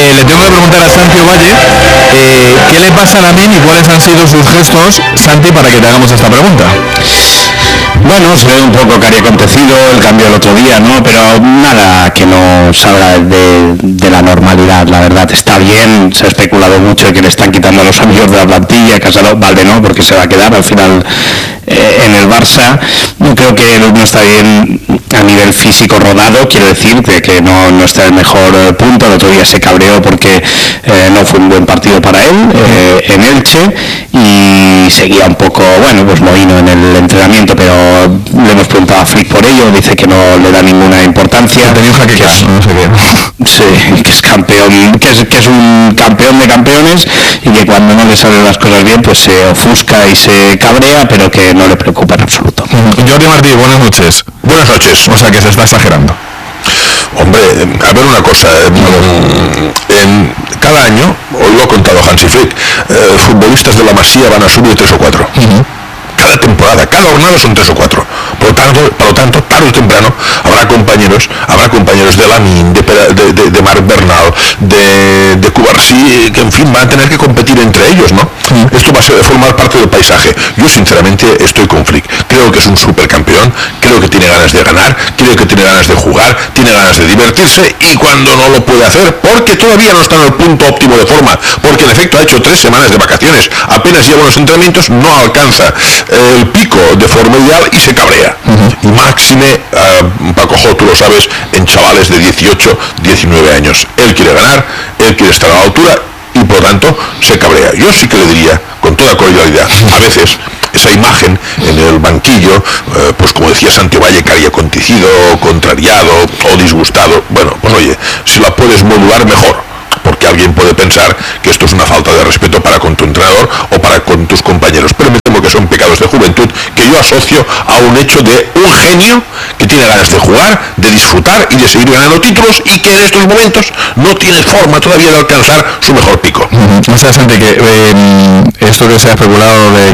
le tengo que preguntar a Santi Ovalle qué le pasa a Lamine y cuáles han sido sus gestos, Santi, para que te hagamos esta pregunta. Bueno, se ve un poco que había acontecido el cambio el otro día, ¿no? Pero nada que no salga de la normalidad, la verdad. Está bien, se ha especulado mucho de que le están quitando a los amigos de la plantilla, Casado, Valde no, porque se va a quedar al final en el Barça. Yo creo que no está bien a nivel físico rodado, quiero decir, de que no está en el mejor punto. El otro día se cabreó porque no fue un buen partido para él en Elche y seguía un poco, bueno, pues mohino en el entrenamiento, pero le hemos preguntado a Flick por ello, dice que no le da ninguna importancia, no sé qué. Sí, que es campeón, que es un campeón de campeones y que cuando no le salen las cosas bien pues se ofusca y se cabrea, pero que no le preocupa en absoluto. Jordi Martí, buenas noches. Buenas noches. O sea que se está exagerando. Hombre, a ver una cosa, en cada año, hoy lo ha contado Hansi Flick, futbolistas de la Masía van a subir 3 o 4. Cada temporada, cada jornada son 3 o 4. Por lo tanto, tarde o temprano habrá compañeros de Lamine, de Marc Bernal, de Cubarsí, que en fin van a tener que competir entre ellos, ¿no? Esto va a formar parte del paisaje. Yo sinceramente estoy con Flick. Creo que es un supercampeón, creo que tiene ganas de ganar, creo que tiene ganas de jugar, tiene ganas de divertirse, y cuando no lo puede hacer, porque todavía no está en el punto óptimo de forma, porque en efecto ha hecho 3 semanas de vacaciones, apenas lleva unos entrenamientos, no alcanza el pico de forma ideal y se cabrea. Y máxime, Paco Jo, tú lo sabes, en chavales de 18, 19 años. Él quiere ganar, él quiere estar a la altura y por lo tanto se cabrea. Yo sí que le diría, con toda cordialidad, a veces esa imagen en el banquillo, pues como decía Santi Ovalle, que haya acontecido, contrariado o disgustado, bueno, pues oye, si la puedes modular mejor, porque alguien puede pensar que esto es una falta de respeto para con tu entrenador o para con tus compañeros, pero me temo que son pecados de juventud que yo asocio a un hecho de un genio que tiene ganas de jugar, de disfrutar y de seguir ganando títulos, y que en estos momentos no tiene forma todavía de alcanzar su mejor pico. O sea, Santi, que esto que se ha especulado de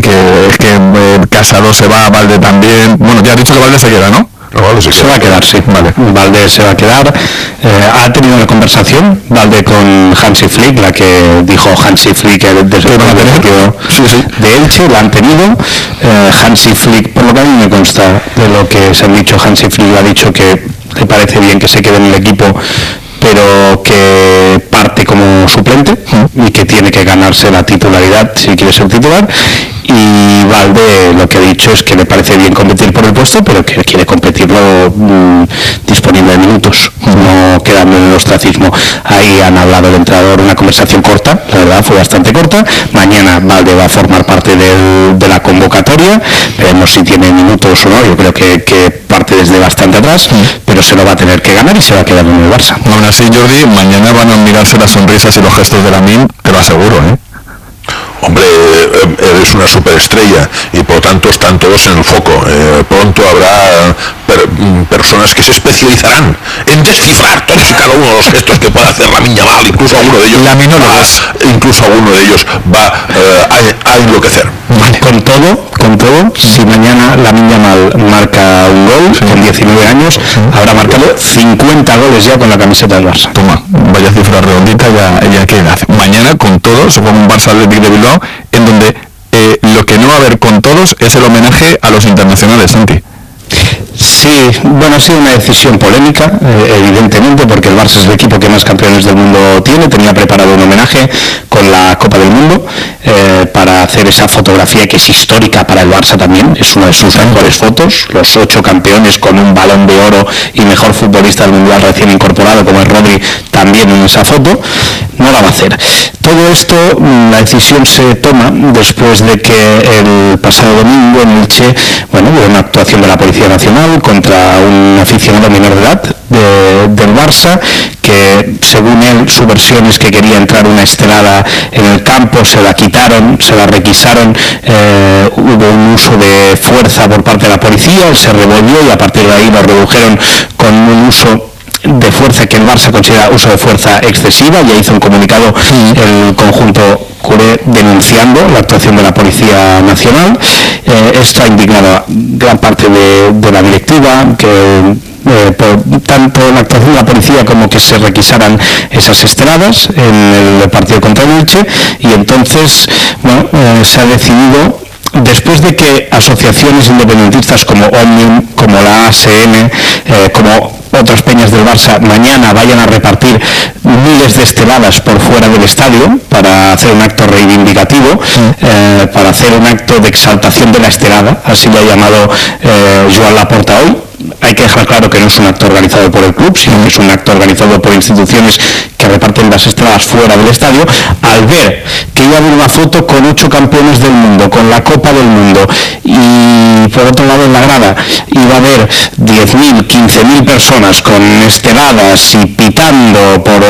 que Casado se va, Valde también, bueno, ya has dicho que Valde se queda, ¿no? Se va a quedar, sí, vale. Valde se va a quedar. Ha tenido una conversación Valde con Hansi Flick, la que dijo Hansi Flick desde el principio de Elche, la han tenido. Hansi Flick, por lo que a mí me consta de lo que se han dicho, Hansi Flick ha dicho que le parece bien que se quede en el equipo, pero que parte como suplente y que tiene que ganarse la titularidad si quiere ser titular. Y Valde lo que ha dicho es que le parece bien competir por el puesto, pero que quiere competirlo disponible de minutos, no quedando en el ostracismo. Ahí han hablado del entrenador, una conversación corta, la verdad fue bastante corta. Mañana Valde va a formar parte de la convocatoria, veremos si tiene minutos o no. Yo creo que parte desde bastante atrás, pero se lo va a tener que ganar y se va a quedar en el Barça. Aún así, Jordi, mañana van a mirarse las sonrisas y los gestos de Lamine, te lo aseguro, ¿eh? Hombre, eres una superestrella y por lo tanto están todos en el foco. Pronto habrá personas que se especializarán en descifrar todos y cada uno de los gestos que pueda hacer Lamine Yamal. Incluso alguno de ellos va a enloquecer. Con todo, si mañana Lamine Yamal marca un gol con 19 años, habrá marcado 50 goles ya con la camiseta del Barça. Toma, vaya cifra redondita, ya que hace. Mañana con todo, supongo un Barça Athletic de Bilbao, en donde lo que no va a haber con todos es el homenaje a los internacionales, Santi. Sí, bueno, ha sido una decisión polémica, evidentemente, porque el Barça es el equipo que más campeones del mundo tiene. Tenía preparado un homenaje con la Copa del Mundo para hacer esa fotografía que es histórica para el Barça también. Es una de sus mejores fotos, los 8 campeones con un Balón de Oro y mejor futbolista del mundial recién incorporado como es Rodri también en esa foto. No la va a hacer. Todo esto, la decisión se toma después de que el pasado domingo en Elche, hubo una actuación de la Policía Nacional contra un aficionado menor de edad del Barça, que según él, su versión es que quería entrar una estelada en el campo, se la quitaron, se la requisaron, hubo un uso de fuerza por parte de la policía, él se revolvió y a partir de ahí lo redujeron con un uso de fuerza que el Barça considera uso de fuerza excesiva. Ya hizo un comunicado el conjunto culé denunciando la actuación de la Policía Nacional. Esto ha indignado a gran parte de la directiva, que por tanto la actuación de la policía como que se requisaran esas esteladas en el partido contra el Elche, y entonces se ha decidido, después de que asociaciones independentistas como Òmnium, como la ASM, como otras peñas del Barça mañana vayan a repartir miles de esteladas por fuera del estadio para hacer un acto reivindicativo, para hacer un acto de exaltación de la estelada, así lo ha llamado Joan Laporta hoy. Hay que dejar claro que no es un acto organizado por el club, sino que es un acto organizado por instituciones que reparten las esteladas fuera del estadio, al ver que iba a haber una foto con 8 campeones del mundo, con la Copa del Mundo, y por otro lado en la grada iba a haber 10.000, 15.000 personas con esteladas y pitando por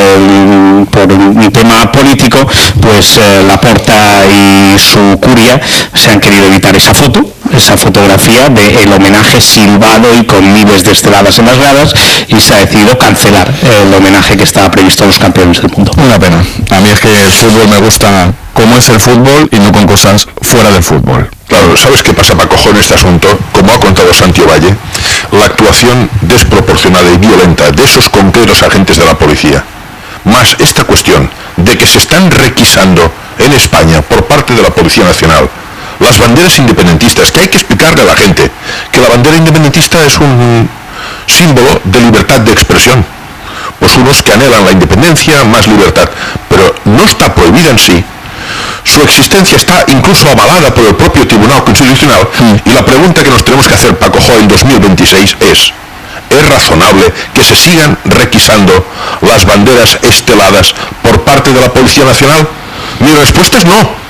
un tema político, pues Laporta y su curia se han querido evitar esa fotografía del homenaje silbado y con miles de esteladas en las gradas, y se ha decidido cancelar el homenaje que estaba previsto a los campeones del mundo. Una pena. A mí es que el fútbol me gusta como es el fútbol y no con cosas fuera del fútbol. Claro, ¿sabes qué pasa, Paco, en este asunto? Como ha contado Santi Valle, la actuación desproporcionada y violenta de esos concretos agentes de la policía, más esta cuestión de que se están requisando en España por parte de la Policía Nacional las banderas independentistas, que hay que explicarle a la gente que la bandera independentista es un símbolo de libertad de expresión. Pues unos que anhelan la independencia, más libertad, pero no está prohibida en sí. Su existencia está incluso avalada por el propio Tribunal Constitucional, y la pregunta que nos tenemos que hacer, Paco, en 2026 ¿es razonable que se sigan requisando las banderas esteladas por parte de la Policía Nacional? Mi respuesta es no.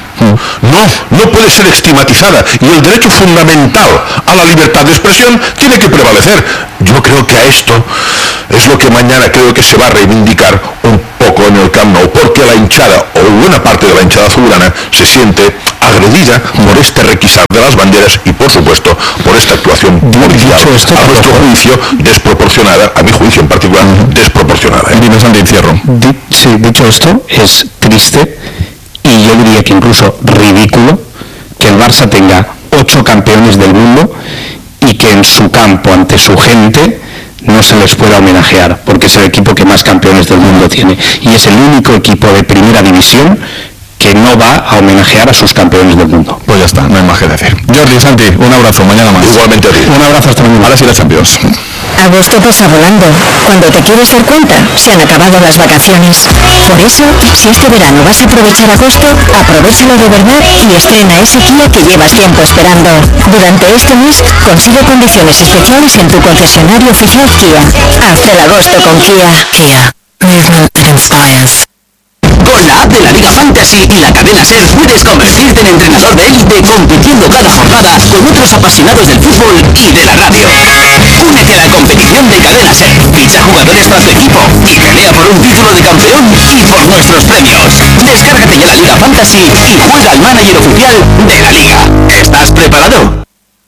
No puede ser estigmatizada, y el derecho fundamental a la libertad de expresión tiene que prevalecer. Yo creo que a esto es lo que mañana creo que se va a reivindicar un poco en el Camp Nou, porque la hinchada, o buena parte de la hinchada azulgrana, se siente agredida por este requisar de las banderas y, por supuesto, por esta actuación policial, a nuestro juicio desproporcionada, a mi juicio en particular, desproporcionada. Dime, Santi, encierro. Sí, dicho esto, es triste, y yo diría que incluso ridículo, que el Barça tenga 8 campeones del mundo y que en su campo, ante su gente, no se les pueda homenajear, porque es el equipo que más campeones del mundo tiene, y es el único equipo de primera división que no va a homenajear a sus campeones del mundo. Pues ya está, no hay más que decir. Jordi, Santi, un abrazo, mañana más. Igualmente a ti. Un abrazo, hasta mañana. Ahora sí la Champions. Agosto pasa volando. Cuando te quieres dar cuenta, se han acabado las vacaciones. Por eso, si este verano vas a aprovechar agosto, aprovéchalo de verdad y estrena ese Kia que llevas tiempo esperando. Durante este mes, consigue condiciones especiales en tu concesionario oficial Kia. Haz el agosto con Kia. Kia. Movement that inspires. Con la app de la Liga Fantasy y la cadena SER puedes convertirte en entrenador de élite compitiendo cada jornada con otros apasionados del fútbol y de la radio. Únete a la competición de cadena SER, ficha jugadores para tu equipo y pelea por un título de campeón y por nuestros premios. Descárgate ya la Liga Fantasy y juega al manager oficial de la Liga. ¿Estás preparado?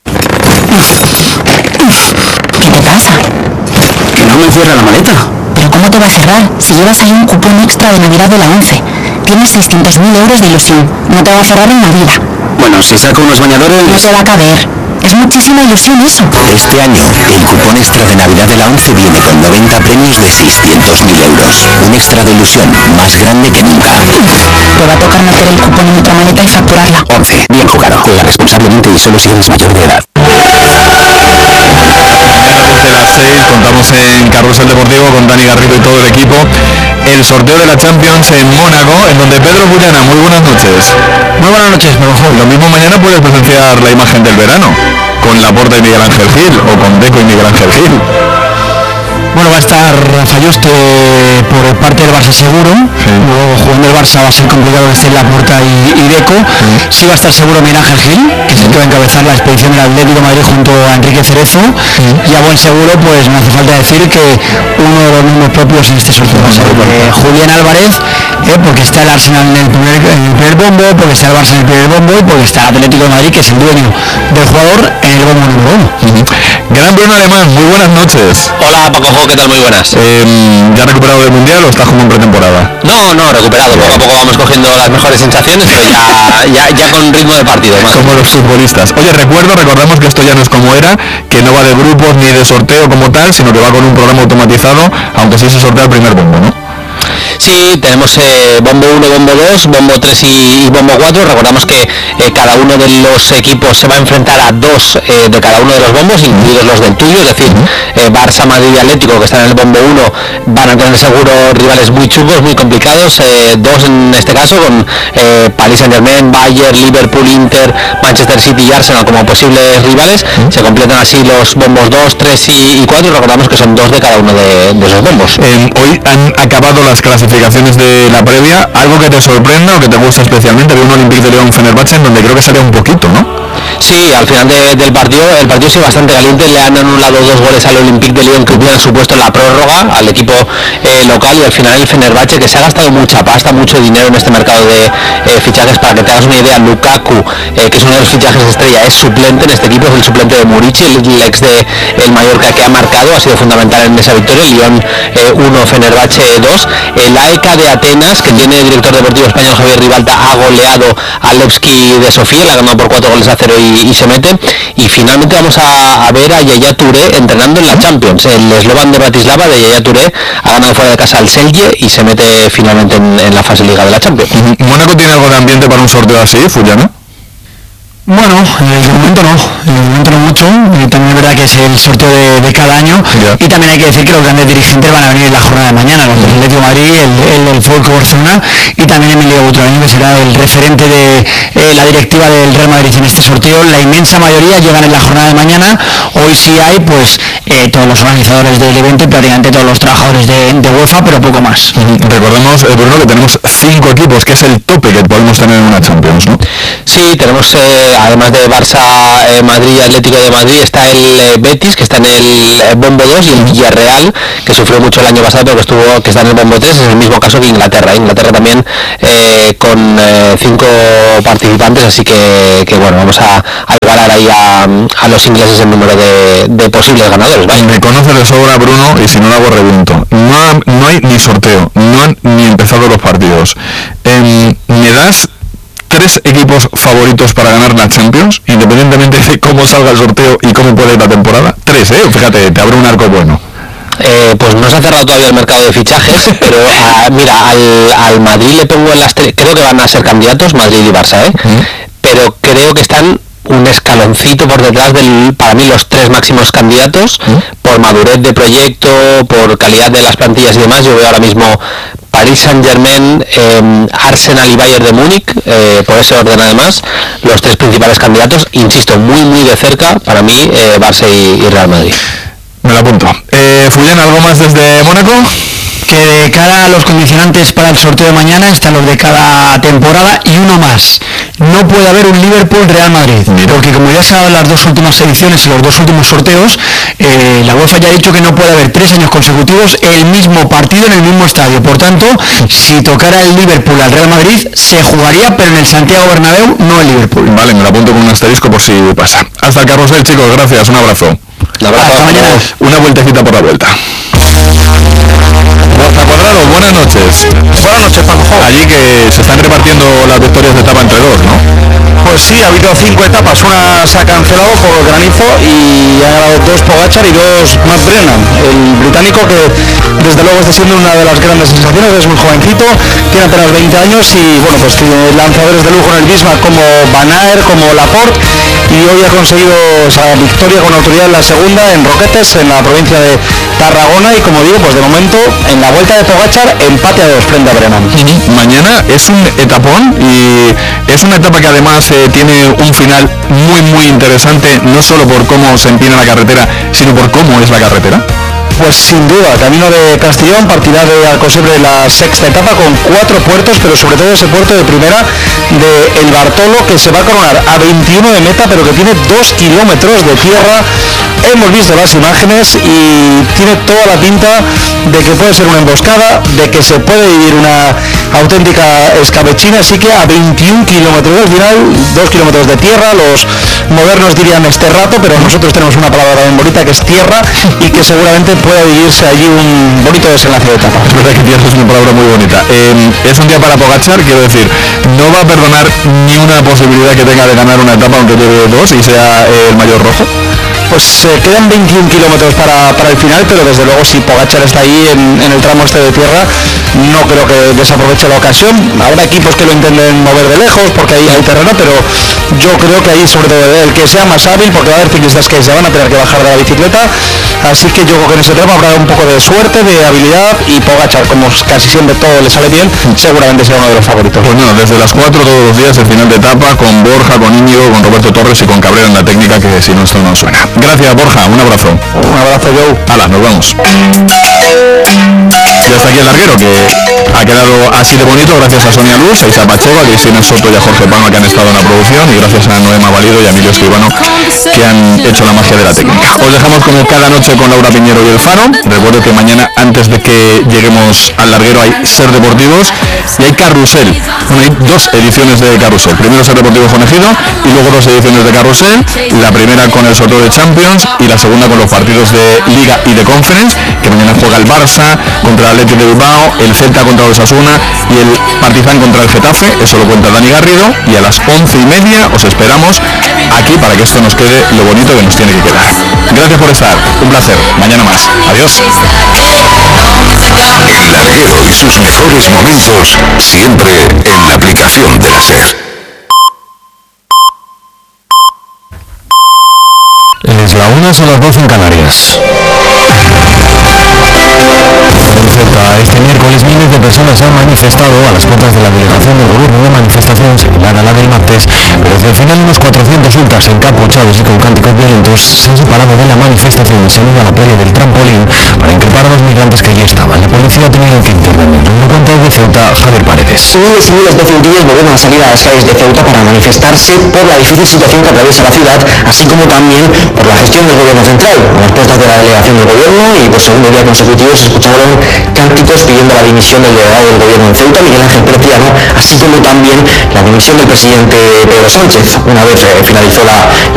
¿Qué te pasa? Que no me cierra la maleta. ¿Pero cómo te va a cerrar si llevas ahí un cupón extra de Navidad de la 11? Tienes 600.000 euros de ilusión. No te va a cerrar en la vida. Bueno, si saco unos bañadores... No te va a caber. Es muchísima ilusión eso. Este año, el cupón extra de Navidad de la 11 viene con 90 premios de 600.000 euros. Un extra de ilusión más grande que nunca. Te va a tocar meter el cupón en otra maleta y facturarla. 11. Bien jugado. Juega responsablemente y solo si eres mayor de edad. Desde las 6 contamos en Carrusel Deportivo con Dani Garrido y todo el equipo el sorteo de la Champions en Mónaco, en donde Pedro Bullana, muy buenas noches. Muy buenas noches, Lo mismo mañana puedes presenciar la imagen del verano con Laporta y Miguel Ángel Gil, o con Deco y Miguel Ángel Gil. Bueno, va a estar Rafa Yuste por parte del Barça seguro. Luego jugando el Barça va a ser complicado que estén Laporta y Deco. Sí va a estar seguro Miguel Ángel Gil, que es el que va a encabezar la expedición del Atlético de Madrid junto a Enrique Cerezo. Y a buen seguro, pues no hace falta decir que uno de los mismos propios en este sorteo va a ser Julián Álvarez, porque está el Arsenal en el primer bombo, porque está el Barça en el primer bombo y porque está el Atlético de Madrid, que es el dueño del jugador, en el bombo número 1. Gran Bruno Alemán, muy buenas noches. Hola Paco, ¿qué tal? Muy buenas. ¿Ya recuperado del Mundial o estás como en pretemporada? No, recuperado. Poco a poco vamos cogiendo las mejores sensaciones, pero ya con ritmo de partido. Más. Como los futbolistas. Oye, recordamos que esto ya no es como era, que no va de grupos ni de sorteo como tal, sino que va con un programa automatizado, aunque sí se sortea el primer bombo, ¿no? Sí, tenemos bombo 1, bombo 2, bombo 3 y bombo 4. Recordamos que cada uno de los equipos se va a enfrentar a dos de cada uno de los bombos, incluidos los del tuyo, es decir, Barça, Madrid y Atlético, que están en el bombo 1, van a tener seguro rivales muy chungos, muy complicados, dos en este caso, con Paris Saint-Germain, Bayern, Liverpool, Inter, Manchester City y Arsenal como posibles rivales. Se completan así los bombos 2, 3 y 4, recordamos que son dos de cada uno de esos bombos. Hoy han acabado las clasificaciones de la previa. ¿Algo que te sorprenda o que te guste especialmente? Había un Olympique de Lyon-Fenerbahce en donde creo que salía un poquito, ¿no? Sí, al final del partido, el partido sí bastante caliente, le han anulado 2 goles al Olympique de Lyon que hubieran supuesto la prórroga al equipo local, y al final el Fenerbahce, que se ha gastado mucha pasta, mucho dinero en este mercado de fichajes. Para que te hagas una idea, Lukaku, que es uno de los fichajes estrella, es suplente en este equipo, es el suplente de Murici, el ex de el Mallorca, que ha marcado, ha sido fundamental en esa victoria. Lyon 1, Fenerbahce 2. El AEK de Atenas, que tiene el director deportivo español Javier Ribalta, ha goleado al Levski de Sofía, le ha ganado por 4-0 y se mete. Y finalmente vamos a ver a Yaya Touré entrenando en la Champions. El Slovan de Bratislava, de Yaya Touré, ha ganado fuera de casa al Celje y se mete finalmente en la fase liga de la Champions. ¿Mónaco tiene algo de ambiente para un sorteo así, Fullana? Bueno, de momento no mucho. También es verdad que es el sorteo de cada año. Y también hay que decir que los grandes dirigentes van a venir en la jornada de mañana, los del Atlético de Madrid, el del Folk Barcelona y también Emilio Butragueño, que será el referente de la directiva del Real Madrid en este sorteo. La inmensa mayoría llegan en la jornada de mañana. Hoy sí hay pues todos los organizadores del evento y prácticamente todos los trabajadores de UEFA, pero poco más. Recordemos, Bruno, que tenemos 5 equipos, que es el tope que podemos tener en una Champions, ¿no? Sí, tenemos además de Barça, Madrid y Atlético de Madrid, está el Betis, que está en el bombo 2, y el Villarreal, que sufrió mucho el año pasado, pero que está en el bombo 3, es el mismo caso que Inglaterra. Inglaterra también con 5 participantes, así que bueno, vamos a igualar ahí a los ingleses el número de posibles ganadores, ¿vale? Me conoce de sobra, Bruno, y si no lo hago reviento. No hay ni sorteo, no han ni empezado los partidos. ¿Me das 3 equipos favoritos para ganar la Champions, independientemente de cómo salga el sorteo y cómo puede ir la temporada? 3, fíjate, te abre un arco bueno. Pues no se ha cerrado todavía el mercado de fichajes, pero mira, al Madrid le pongo en las 3, creo que van a ser candidatos, Madrid y Barça, pero creo que están un escaloncito por detrás para mí los 3 máximos candidatos, por madurez de proyecto, por calidad de las plantillas y demás. Yo veo ahora mismo Paris Saint-Germain, Arsenal y Bayern de Múnich, por ese orden además, los 3 principales candidatos, insisto, muy de cerca, para mí, Barça y Real Madrid. Me lo apunto. Fullán, ¿algo más desde Mónaco? Que de cara a los condicionantes para el sorteo de mañana están los de cada temporada y uno más. No puede haber un Liverpool-Real Madrid, porque como ya se ha dado en las 2 últimas ediciones y los 2 últimos sorteos, la UEFA ya ha dicho que no puede haber 3 años consecutivos el mismo partido en el mismo estadio. Por tanto, si tocara el Liverpool al Real Madrid, se jugaría, pero en el Santiago Bernabéu, no el Liverpool. Vale, me lo apunto con un asterisco por si pasa. Hasta el carrusel, chicos, gracias, un abrazo. Hasta mañana. Una vueltecita por la vuelta. Borja Cuadrado, buenas noches. Buenas noches, Paco. Allí que se están repartiendo las victorias de etapa entre 2, ¿no? Pues sí, ha habido 5 etapas, una se ha cancelado por granizo y ha ganado 2 Pogačar y 2 Matt Brennan, el británico, que desde luego está siendo una de las grandes sensaciones. Es muy jovencito, tiene apenas 20 años y bueno, pues tiene lanzadores de lujo en el Bismarck como Van Aert, como Laporte, y hoy ha conseguido esa victoria con autoridad en la segunda en Roquetes, en la provincia de Tarragona, y como digo, pues de momento en la vuelta de Pogačar empate a 2 frente a Brennan. Mañana es un etapón y es una etapa que además tiene un final muy interesante, no solo por cómo se empina la carretera, sino por cómo es la carretera. Pues sin duda, camino de Castellón, partirá de Alcosebre la sexta etapa con 4 puertos, pero sobre todo ese puerto de primera de El Bartolo, que se va a coronar a 21 de meta, pero que tiene 2 kilómetros de tierra. Hemos visto las imágenes y tiene toda la pinta de que puede ser una emboscada, de que se puede vivir una auténtica escabechina, así que a 21 kilómetros del final, 2 kilómetros de tierra, los modernos dirían esterrato, pero nosotros tenemos una palabra bien bonita que es tierra y que seguramente pueda vivirse allí un bonito desenlace de etapa. Es verdad que tierra es una palabra muy bonita. Es un día para Pogačar, quiero decir, no va a perdonar ni una posibilidad que tenga de ganar una etapa aunque lleve 2 y sea el mayor rojo. Pues quedan 21 kilómetros para el final, pero desde luego si Pogačar está ahí en el tramo este de tierra, no creo que desaproveche la ocasión. Habrá equipos que lo intenten mover de lejos porque ahí hay terreno, pero yo creo que ahí sobre todo el que sea más hábil, porque va a haber ciclistas que se van a tener que bajar de la bicicleta, así que yo creo que en ese tramo habrá un poco de suerte, de habilidad, y Pogačar, como casi siempre todo le sale bien, seguramente será uno de los favoritos. Pues no, desde las 4 todos los días el final de etapa con Borja, con Íñigo, con Roberto Torres y con Cabrera en la técnica, que si no esto no suena. Gracias, Borja, un abrazo. Un abrazo, Joe. Hala, nos vamos. Y hasta aquí el larguero, que ha quedado así de bonito gracias a Sonia Luz, a Isa Pacheco, a Cristina Soto y a Jorge Palma, que han estado en la producción, y gracias a Noema Valido y a Emilio Escribano, que han hecho la magia de la técnica. Os dejamos como cada noche con Laura Piñero y El Faro. Recuerdo que mañana, antes de que lleguemos al larguero, hay Ser Deportivos y hay Carrusel. Bueno, hay 2 ediciones de Carrusel. Primero Ser Deportivos con Ejido y luego 2 ediciones de Carrusel. La primera con el sorteo de Champions y la segunda con los partidos de Liga y de Conference, que mañana juega el Barça contra el Athletic de Bilbao, el Celta contra el Osasuna y el Partizan contra el Getafe. Eso lo cuenta Dani Garrido, y a las 11:30 os esperamos aquí para que esto nos quede lo bonito que nos tiene que quedar. Gracias por estar, un placer. Mañana más. Adiós. El larguero y sus mejores momentos siempre en la aplicación de la SER. Es la 1, son las 12 en Canarias. Este miércoles miles de personas han manifestado a las puertas de la delegación del gobierno, de manifestación similar a la del martes, pero desde el final unos 400 ultras encapuchados y con cánticos violentos se han separado de la manifestación y se han ido a la playa del Trampolín para increpar a los migrantes que allí estaban. La policía ha tenido que intervenir. Lo cuenta desde Ceuta, Javier Paredes. Miles y miles de ceutíes volvieron a salir a las calles de Ceuta para manifestarse por la difícil situación que atraviesa la ciudad, así como también por la gestión del gobierno central. A las puertas de la delegación del gobierno y por segundo día consecutivo se escucharon cánticos pidiendo la dimisión del delegado del gobierno en Ceuta, Miguel Ángel Preciado, así como también la dimisión del presidente Pedro Sánchez. Una vez finalizó la